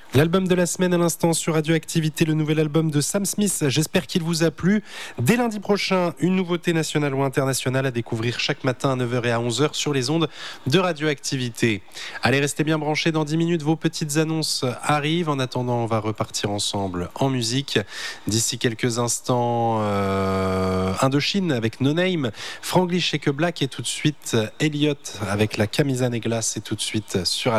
L'album de la semaine à l'instant sur Radioactivité, le nouvel album de Sam Smith. J'espère qu'il vous a plu. Dès lundi prochain, une nouveauté nationale ou internationale à découvrir chaque matin à 9h et à 11h sur les ondes de Radioactivité. Allez, restez bien branchés. Dans 10 minutes, vos petites annonces arrivent. En attendant, on va repartir ensemble en musique. D'ici quelques instants, Indochine avec No Name, Franglish et Que Black et tout de suite Elliott avec la Camisa Negla. C'est tout de suite sur